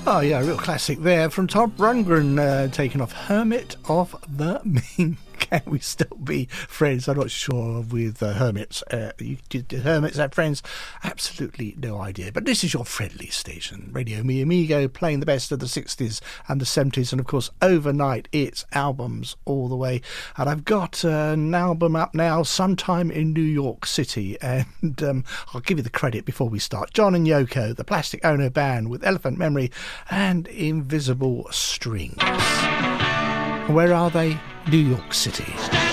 Oh yeah, a real classic there from Todd Rundgren, taken off Hermit of the Mink. Can we still be friends? I'm not sure with hermits. Did hermits have friends? Absolutely no idea. But this is your friendly station, Radio Mi Amigo, playing the best of the 60s and the 70s. And of course, overnight, it's albums all the way. And I've got an album up now, Sometime in New York City. And I'll give you the credit before we start. John and Yoko, the Plastic Ono Band with Elephant Memory and Invisible Strings. Where are they? New York City.